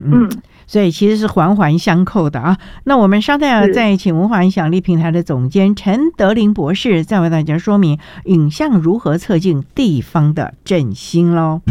所以其实是环环相扣的啊。那我们稍待再请文化影响力平台的总监陈德霖博士再为大家说明影像如何促进地方的振兴咯。